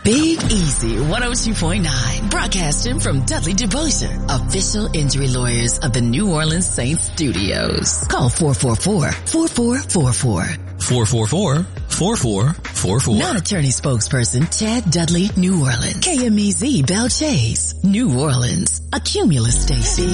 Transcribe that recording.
Big Easy 102.9, broadcasting from Dudley DeBosier, official injury lawyers of the New Orleans Saints studios. Call 444-4444. 444-4444. Non-attorney spokesperson Chad Dudley, New Orleans. KMEZ Belle Chase, New Orleans. A Cumulus station.